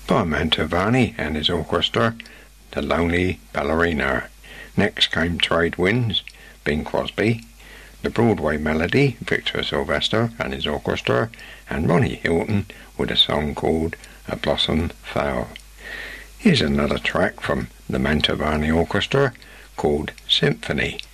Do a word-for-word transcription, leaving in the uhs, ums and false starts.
by Mantovani and his orchestra, The Lonely Ballerina. Next came Trade Winds, Bing Crosby, The Broadway Melody, Victor Sylvester and his orchestra, and Ronnie Hilton with a song called A Blossom Flower. Here's another track from the Mantovani Orchestra called Symphony.